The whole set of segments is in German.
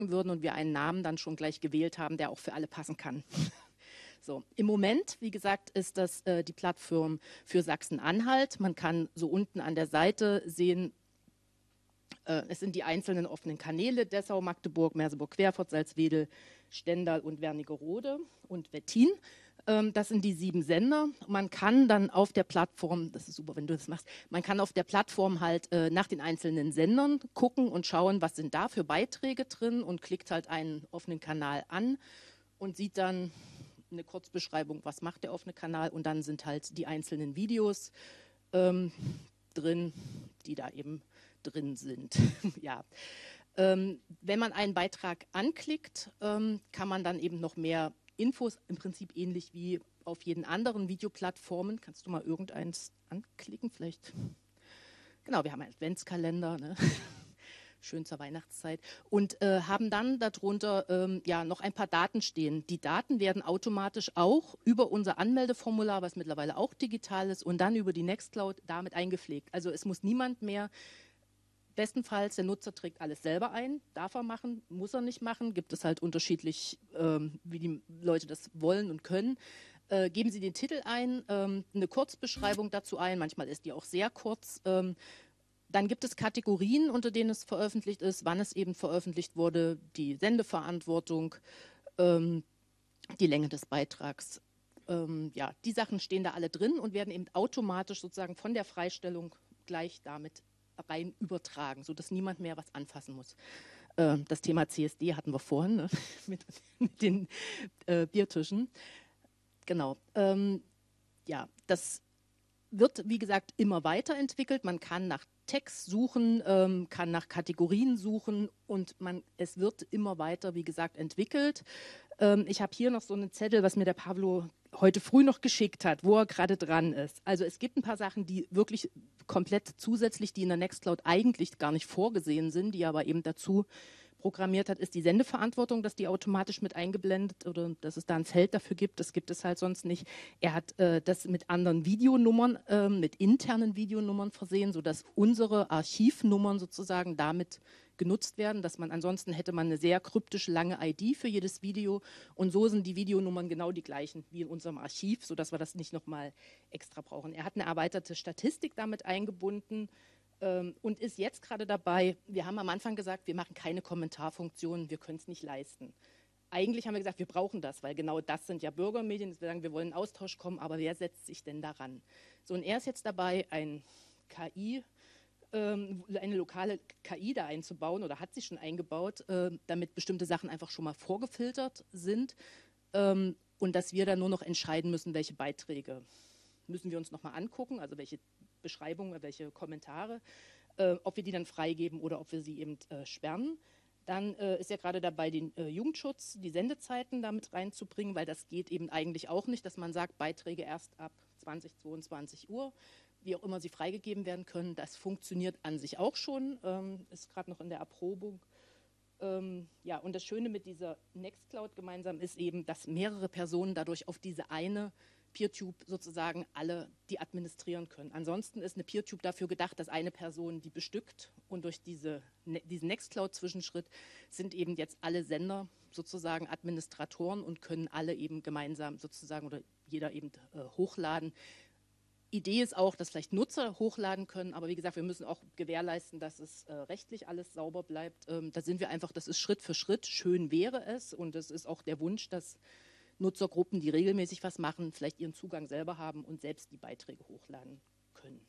würden und wir einen Namen dann schon gleich gewählt haben, der auch für alle passen kann. So, im Moment, wie gesagt, ist das die Plattform für Sachsen-Anhalt. Man kann so unten an der Seite sehen, es sind die einzelnen offenen Kanäle: Dessau, Magdeburg, Merseburg, Querfurt, Salzwedel, Stendal und Wernigerode und Wettin. Das sind die 7 Sender. Man kann dann auf der Plattform, das ist super, wenn du das machst, man kann auf der Plattform halt nach den einzelnen Sendern gucken und schauen, was sind da für Beiträge drin, und klickt halt einen offenen Kanal an und sieht dann eine Kurzbeschreibung, was macht der offene Kanal, und dann sind halt die einzelnen Videos drin, die da eben drin sind. Ja. Wenn man einen Beitrag anklickt, kann man dann eben noch mehr Infos, im Prinzip ähnlich wie auf jeden anderen Videoplattformen. Kannst du mal irgendeins anklicken? Vielleicht. Genau, wir haben einen Adventskalender, ne? Schön zur Weihnachtszeit, und haben dann darunter ja noch ein paar Daten stehen. Die Daten werden automatisch auch über unser Anmeldeformular, was mittlerweile auch digital ist, und dann über die Nextcloud damit eingepflegt. Also es muss niemand mehr, bestenfalls der Nutzer trägt alles selber ein, darf er machen, muss er nicht machen, gibt es halt unterschiedlich, wie die Leute das wollen und können. Geben Sie den Titel ein, eine Kurzbeschreibung dazu ein, manchmal ist die auch sehr kurz. Dann gibt es Kategorien, unter denen es veröffentlicht ist, wann es eben veröffentlicht wurde, die Sendeverantwortung, die Länge des Beitrags. Ja, die Sachen stehen da alle drin und werden eben automatisch sozusagen von der Freistellung gleich damit rein übertragen, sodass niemand mehr was anfassen muss. Das Thema CSD hatten wir vorhin, ne? mit den Biertischen. Genau. Ja, das wird, wie gesagt, immer weiterentwickelt. Man kann nach Text suchen, kann nach Kategorien suchen, und es wird immer weiter, wie gesagt, entwickelt. Ich habe hier noch so einen Zettel, was mir der Pablo heute früh noch geschickt hat, wo er gerade dran ist. Also es gibt ein paar Sachen, die wirklich komplett zusätzlich, die in der Nextcloud eigentlich gar nicht vorgesehen sind, die er aber eben dazu programmiert hat, ist die Sendeverantwortung, dass die automatisch mit eingeblendet, oder dass es da ein Feld dafür gibt. Das gibt es halt sonst nicht. Er hat das mit anderen Videonummern, mit internen Videonummern versehen, sodass unsere Archivnummern sozusagen damit genutzt werden, dass ansonsten hätte man eine sehr kryptische lange ID für jedes Video, und so sind die Videonummern genau die gleichen wie in unserem Archiv, sodass wir das nicht nochmal extra brauchen. Er hat eine erweiterte Statistik damit eingebunden, und ist jetzt gerade dabei. Wir haben am Anfang gesagt, wir machen keine Kommentarfunktion, wir können es nicht leisten. Eigentlich haben wir gesagt, wir brauchen das, weil genau das sind ja Bürgermedien, dass wir sagen, wir wollen in Austausch kommen, aber wer setzt sich denn daran? So, und er ist jetzt dabei, eine lokale KI da einzubauen, oder hat sie schon eingebaut, damit bestimmte Sachen einfach schon mal vorgefiltert sind, und dass wir dann nur noch entscheiden müssen, welche Beiträge müssen wir uns nochmal angucken, also welche Beschreibungen, welche Kommentare, ob wir die dann freigeben oder ob wir sie eben sperren. Dann ist er gerade dabei, den Jugendschutz, die Sendezeiten damit reinzubringen, weil das geht eben eigentlich auch nicht, dass man sagt, Beiträge erst ab 20, 22 Uhr, wie auch immer sie freigegeben werden können. Das funktioniert an sich auch schon, ist gerade noch in der Erprobung. Ja, und das Schöne mit dieser Nextcloud gemeinsam ist eben, dass mehrere Personen dadurch auf diese eine PeerTube sozusagen alle die administrieren können. Ansonsten ist eine PeerTube dafür gedacht, dass eine Person die bestückt, und durch diesen Nextcloud-Zwischenschritt sind eben jetzt alle Sender sozusagen Administratoren und können alle eben gemeinsam sozusagen oder jeder eben hochladen. Idee ist auch, dass vielleicht Nutzer hochladen können, aber wie gesagt, wir müssen auch gewährleisten, dass es rechtlich alles sauber bleibt. Da sind wir einfach, das ist Schritt für Schritt, schön wäre es, und es ist auch der Wunsch, dass Nutzergruppen, die regelmäßig was machen, vielleicht ihren Zugang selber haben und selbst die Beiträge hochladen können.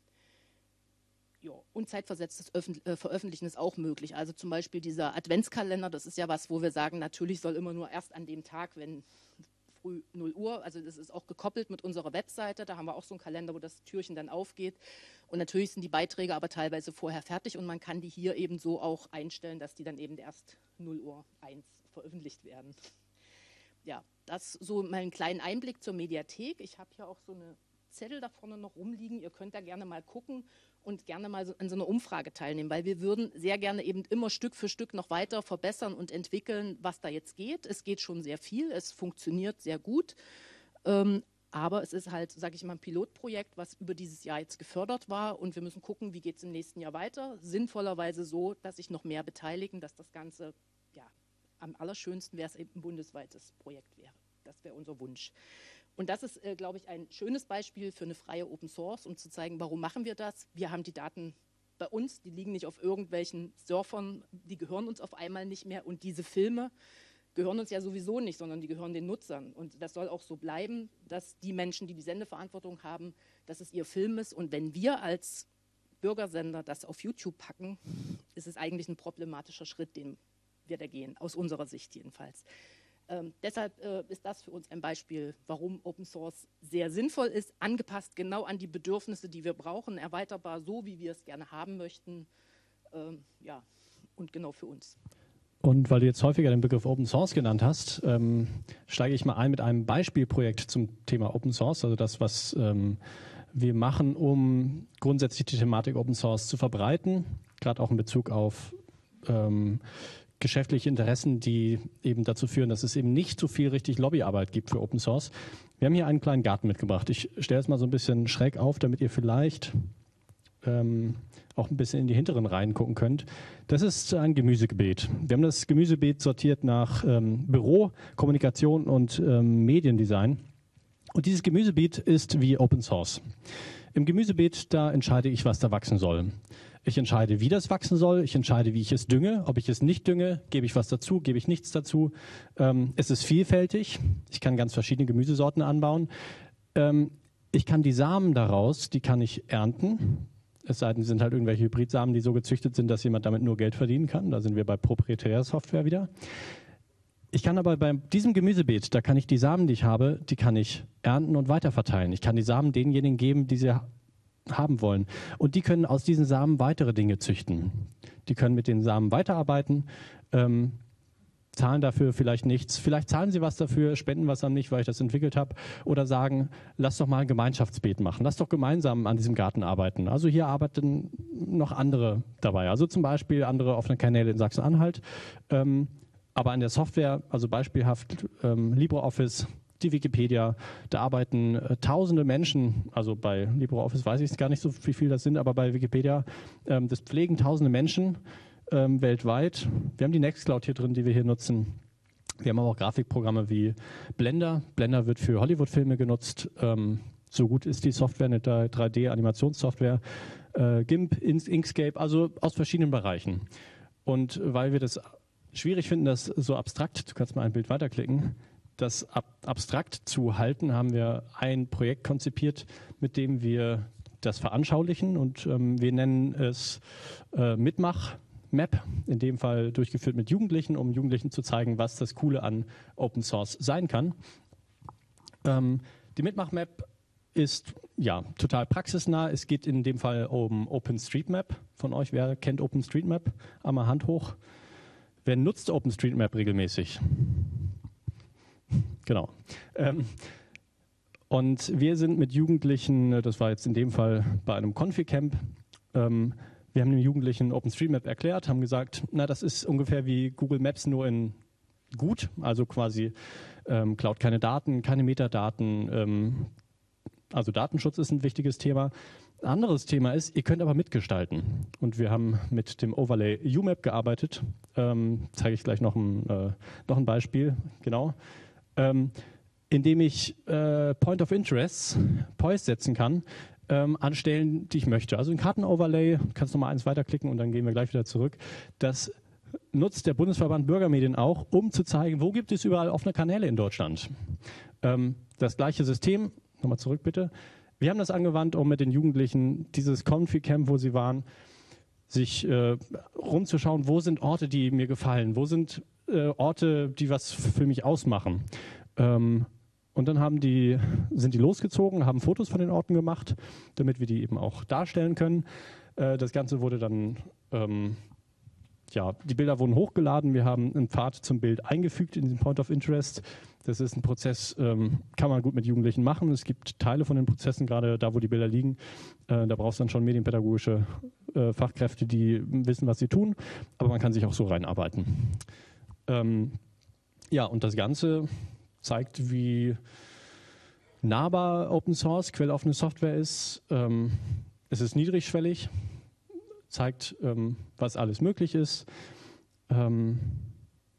Ja, und zeitversetztes Veröffentlichen ist auch möglich. Also zum Beispiel dieser Adventskalender, das ist ja was, wo wir sagen, natürlich soll immer nur erst an dem Tag, wenn früh 0 Uhr, also das ist auch gekoppelt mit unserer Webseite, da haben wir auch so einen Kalender, wo das Türchen dann aufgeht, und natürlich sind die Beiträge aber teilweise vorher fertig, und man kann die hier eben so auch einstellen, dass die dann eben erst 0 Uhr 1 veröffentlicht werden. Ja, das so mal einen kleinen Einblick zur Mediathek. Ich habe hier auch so eine Zettel da vorne noch rumliegen. Ihr könnt da gerne mal gucken und gerne mal an so einer Umfrage teilnehmen, weil wir würden sehr gerne eben immer Stück für Stück noch weiter verbessern und entwickeln, was da jetzt geht. Es geht schon sehr viel, es funktioniert sehr gut, aber es ist halt, sage ich mal, ein Pilotprojekt, was über dieses Jahr jetzt gefördert war, und wir müssen gucken, wie geht es im nächsten Jahr weiter. Sinnvollerweise so, dass sich noch mehr beteiligen, dass das Ganze ja, am allerschönsten wäre es eben ein bundesweites Projekt wäre. Das wäre unser Wunsch. Und das ist, glaube ich, ein schönes Beispiel für eine freie Open Source, um zu zeigen, warum machen wir das? Wir haben die Daten bei uns, die liegen nicht auf irgendwelchen Surfern, die gehören uns auf einmal nicht mehr. Und diese Filme gehören uns ja sowieso nicht, sondern die gehören den Nutzern. Und das soll auch so bleiben, dass die Menschen, die die Sendeverantwortung haben, dass es ihr Film ist. Und wenn wir als Bürgersender das auf YouTube packen, ist es eigentlich ein problematischer Schritt, den wir da gehen, aus unserer Sicht jedenfalls. Deshalb ist das für uns ein Beispiel, warum Open Source sehr sinnvoll ist, angepasst genau an die Bedürfnisse, die wir brauchen, erweiterbar so, wie wir es gerne haben möchten, ja, und genau für uns. Und weil du jetzt häufiger den Begriff Open Source genannt hast, steige ich mal ein mit einem Beispielprojekt zum Thema Open Source, also das, was wir machen, um grundsätzlich die Thematik Open Source zu verbreiten, gerade auch in Bezug auf geschäftliche Interessen, die eben dazu führen, dass es eben nicht so viel richtig Lobbyarbeit gibt für Open Source. Wir haben hier einen kleinen Garten mitgebracht. Ich stelle es mal so ein bisschen schräg auf, damit ihr vielleicht auch ein bisschen in die hinteren Reihen gucken könnt. Das ist ein Gemüsebeet. Wir haben das Gemüsebeet sortiert nach Büro, Kommunikation und Mediendesign. Und dieses Gemüsebeet ist wie Open Source. Im Gemüsebeet, da entscheide ich, was da wachsen soll. Ich entscheide, wie das wachsen soll. Ich entscheide, wie ich es dünge. Ob ich es nicht dünge, gebe ich was dazu, gebe ich nichts dazu. Es ist vielfältig. Ich kann ganz verschiedene Gemüsesorten anbauen. Ich kann die Samen daraus, die kann ich ernten. Es sei denn, sie sind halt irgendwelche Hybridsamen, die so gezüchtet sind, dass jemand damit nur Geld verdienen kann. Da sind wir bei proprietärer Software wieder. Ich kann aber bei diesem Gemüsebeet, da kann ich die Samen, die ich habe, die kann ich ernten und weiterverteilen. Ich kann die Samen denjenigen geben, die sie haben wollen. Und die können aus diesen Samen weitere Dinge züchten. Die können mit den Samen weiterarbeiten, zahlen dafür vielleicht nichts. Vielleicht zahlen sie was dafür, spenden was an mich, weil ich das entwickelt habe. Oder sagen, lass doch mal ein Gemeinschaftsbeet machen. Lass doch gemeinsam an diesem Garten arbeiten. Also hier arbeiten noch andere dabei. Also zum Beispiel andere offene Kanäle in Sachsen-Anhalt. Aber an der Software, also beispielhaft LibreOffice, die Wikipedia, da arbeiten tausende Menschen, also bei LibreOffice weiß ich gar nicht so, wie viel das sind, aber bei Wikipedia, das pflegen tausende Menschen weltweit. Wir haben die Nextcloud hier drin, die wir hier nutzen. Wir haben aber auch Grafikprogramme wie Blender. Blender wird für Hollywood-Filme genutzt. So gut ist die Software, eine 3D-Animationssoftware. GIMP, Inkscape, also aus verschiedenen Bereichen. Und weil wir das schwierig finden, das so abstrakt, du kannst mal ein Bild weiterklicken, das abstrakt zu halten, haben wir ein Projekt konzipiert, mit dem wir das veranschaulichen und wir nennen es Mitmach-Map, in dem Fall durchgeführt mit Jugendlichen, um Jugendlichen zu zeigen, was das Coole an Open Source sein kann. Die Mitmach-Map ist ja total praxisnah. Es geht in dem Fall um OpenStreetMap. Von euch, wer kennt OpenStreetMap? Einmal Hand hoch. Wer nutzt OpenStreetMap regelmäßig? Genau. Und wir sind mit Jugendlichen, das war jetzt in dem Fall bei einem Confi-Camp, wir haben den Jugendlichen OpenStreetMap erklärt, haben gesagt, na, das ist ungefähr wie Google Maps, nur in gut, also quasi klaut keine Daten, keine Metadaten, also Datenschutz ist ein wichtiges Thema. Ein anderes Thema ist, ihr könnt aber mitgestalten. Und wir haben mit dem Overlay UMap gearbeitet. Zeige ich gleich noch ein Beispiel. Genau. Indem ich Point of Interest, POIs setzen kann, an Stellen, die ich möchte. Also ein Kartenoverlay, kannst noch mal eins weiterklicken und dann gehen wir gleich wieder zurück. Das nutzt der Bundesverband Bürgermedien auch, um zu zeigen, wo gibt es überall offene Kanäle in Deutschland. Das gleiche System, nochmal zurück bitte. Wir haben das angewandt, um mit den Jugendlichen dieses Confi-Camp, wo sie waren, sich rumzuschauen, wo sind Orte, die mir gefallen, wo sind Orte, die was für mich ausmachen. Und dann sind die losgezogen, haben Fotos von den Orten gemacht, damit wir die eben auch darstellen können. Das Ganze wurde dann, die Bilder wurden hochgeladen. Wir haben einen Pfad zum Bild eingefügt in den Point of Interest. Das ist ein Prozess, kann man gut mit Jugendlichen machen. Es gibt Teile von den Prozessen, gerade da, wo die Bilder liegen. Da brauchst du dann schon medienpädagogische Fachkräfte, die wissen, was sie tun. Aber man kann sich auch so reinarbeiten. Und das Ganze zeigt, wie nahbar Open Source, quelloffene Software ist. Es ist niedrigschwellig, zeigt, was alles möglich ist.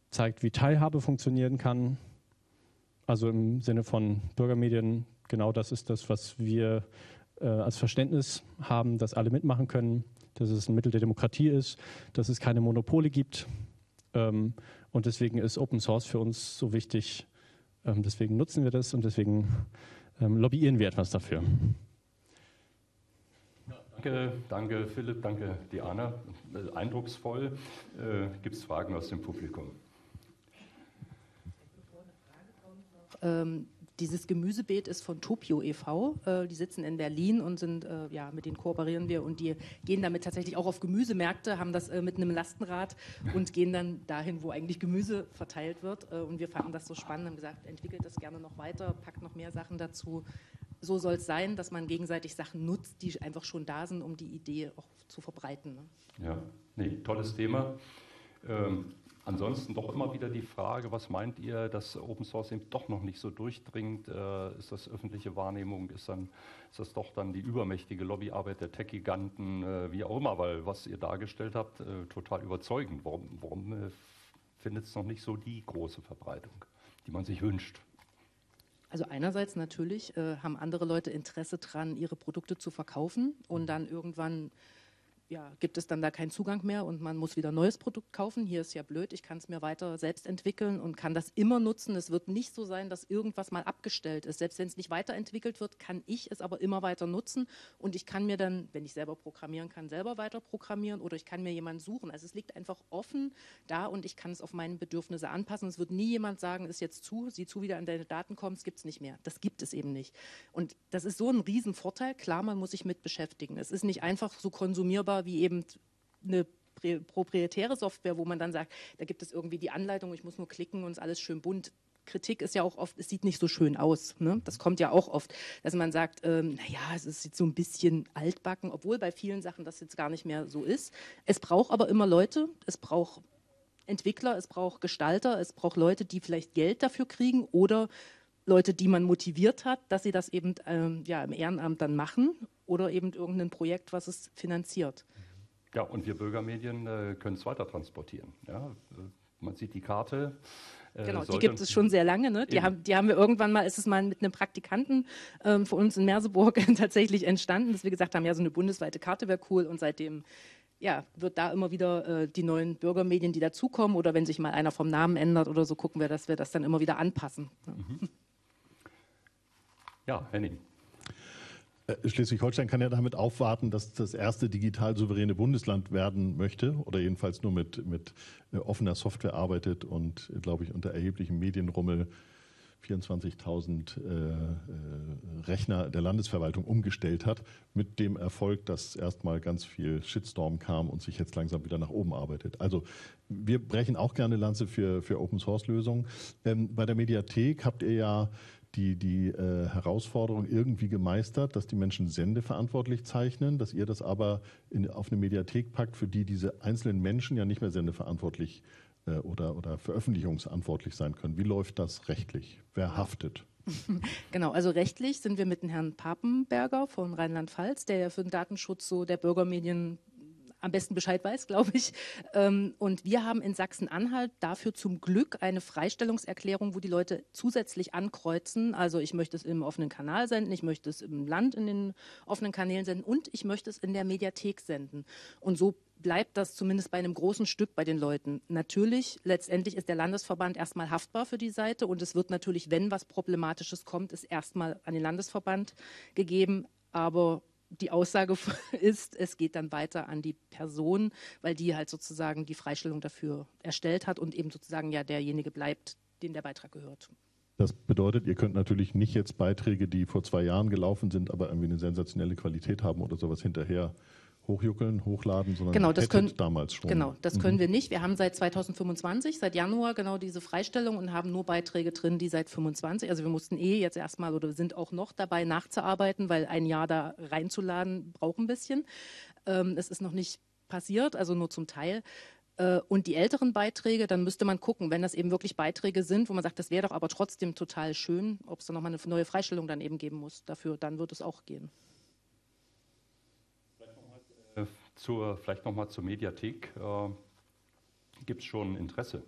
zeigt, wie Teilhabe funktionieren kann. Also im Sinne von Bürgermedien, genau das ist das, was wir als Verständnis haben, dass alle mitmachen können, dass es ein Mittel der Demokratie ist, dass es keine Monopole gibt. Und deswegen ist Open Source für uns so wichtig. Deswegen nutzen wir das und deswegen lobbyieren wir etwas dafür. Ja, danke Philipp, danke Diana. Eindrucksvoll. Gibt es Fragen aus dem Publikum? Dieses Gemüsebeet ist von Topio e.V. Die sitzen in Berlin und sind, mit denen kooperieren wir und die gehen damit tatsächlich auch auf Gemüsemärkte, haben das mit einem Lastenrad und gehen dann dahin, wo eigentlich Gemüse verteilt wird. Und wir fanden das so spannend, haben gesagt, entwickelt das gerne noch weiter, packt noch mehr Sachen dazu. So soll es sein, dass man gegenseitig Sachen nutzt, die einfach schon da sind, um die Idee auch zu verbreiten. Ne? Ja, nee, tolles Thema. Ansonsten doch immer wieder die Frage, was meint ihr, dass Open Source eben doch noch nicht so durchdringt? Ist das öffentliche Wahrnehmung? Ist das doch dann die übermächtige Lobbyarbeit der Tech-Giganten? Wie auch immer, weil was ihr dargestellt habt, total überzeugend. Warum findet es noch nicht so die große Verbreitung, die man sich wünscht? Also einerseits natürlich haben andere Leute Interesse daran, ihre Produkte zu verkaufen und dann irgendwann gibt es dann da keinen Zugang mehr und man muss wieder ein neues Produkt kaufen. Hier ist ja blöd, ich kann es mir weiter selbst entwickeln und kann das immer nutzen. Es wird nicht so sein, dass irgendwas mal abgestellt ist. Selbst wenn es nicht weiterentwickelt wird, kann ich es aber immer weiter nutzen und ich kann mir dann, wenn ich selber programmieren kann, selber weiter programmieren oder ich kann mir jemanden suchen. Also es liegt einfach offen da und ich kann es auf meine Bedürfnisse anpassen. Es wird nie jemand sagen, ist jetzt sieh zu, wie du an deine Daten kommst, gibt es nicht mehr. Das gibt es eben nicht. Und das ist so ein Riesenvorteil. Klar, man muss sich mit beschäftigen. Es ist nicht einfach so konsumierbar wie eben eine proprietäre Software, wo man dann sagt, da gibt es irgendwie die Anleitung, ich muss nur klicken und es ist alles schön bunt. Kritik ist ja auch oft, es sieht nicht so schön aus. Ne? Das kommt ja auch oft, dass man sagt, es ist jetzt so ein bisschen altbacken, obwohl bei vielen Sachen das jetzt gar nicht mehr so ist. Es braucht aber immer Leute, es braucht Entwickler, es braucht Gestalter, es braucht Leute, die vielleicht Geld dafür kriegen oder Leute, die man motiviert hat, dass sie das eben im Ehrenamt dann machen oder eben irgendein Projekt, was es finanziert. Ja, und wir Bürgermedien können es weiter transportieren. Ja? Man sieht die Karte. Genau, die gibt es schon sehr lange. Ne? Die haben wir irgendwann mal, ist es mal mit einem Praktikanten von uns in Merseburg tatsächlich entstanden, dass wir gesagt haben, ja, so eine bundesweite Karte wäre cool und seitdem wird da immer wieder die neuen Bürgermedien, die dazukommen oder wenn sich mal einer vom Namen ändert oder so, gucken wir, dass wir das dann immer wieder anpassen. Ja, Henning. Schleswig-Holstein kann ja damit aufwarten, dass das erste digital souveräne Bundesland werden möchte oder jedenfalls nur mit offener Software arbeitet und, glaube ich, unter erheblichem Medienrummel 24.000 Rechner der Landesverwaltung umgestellt hat, mit dem Erfolg, dass erstmal ganz viel Shitstorm kam und sich jetzt langsam wieder nach oben arbeitet. Also wir brechen auch gerne Lanze für Open-Source-Lösungen. Bei der Mediathek habt ihr ja die Herausforderung irgendwie gemeistert, dass die Menschen sendeverantwortlich zeichnen, dass ihr das aber auf eine Mediathek packt, für die diese einzelnen Menschen ja nicht mehr sendeverantwortlich oder veröffentlichungsverantwortlich sein können. Wie läuft das rechtlich? Wer haftet? Genau, also rechtlich sind wir mit dem Herrn Papenberger von Rheinland-Pfalz, der ja für den Datenschutz so der Bürgermedien am besten Bescheid weiß, glaube ich. Und wir haben in Sachsen-Anhalt dafür zum Glück eine Freistellungserklärung, wo die Leute zusätzlich ankreuzen. Also ich möchte es im offenen Kanal senden, ich möchte es im Land in den offenen Kanälen senden und ich möchte es in der Mediathek senden. Und so bleibt das zumindest bei einem großen Stück bei den Leuten. Natürlich, letztendlich ist der Landesverband erstmal haftbar für die Seite und es wird natürlich, wenn was Problematisches kommt, ist erstmal an den Landesverband gegeben, aber die Aussage ist, es geht dann weiter an die Person, weil die halt sozusagen die Freistellung dafür erstellt hat und eben sozusagen ja derjenige bleibt, dem der Beitrag gehört. Das bedeutet, ihr könnt natürlich nicht jetzt Beiträge, die vor 2 Jahren gelaufen sind, aber irgendwie eine sensationelle Qualität haben oder sowas hinterher hochjuckeln, hochladen, sondern genau, das können, damals schon. Genau, das können wir nicht. Wir haben seit 2025, seit Januar genau diese Freistellung und haben nur Beiträge drin, die seit 25, also wir mussten jetzt erstmal oder sind auch noch dabei nachzuarbeiten, weil ein Jahr da reinzuladen braucht ein bisschen. Es ist noch nicht passiert, also nur zum Teil. Und die älteren Beiträge, dann müsste man gucken, wenn das eben wirklich Beiträge sind, wo man sagt, das wäre doch aber trotzdem total schön, ob es dann nochmal eine neue Freistellung dann eben geben muss dafür, dann wird es auch gehen. Vielleicht nochmal zur Mediathek. Gibt es schon Interesse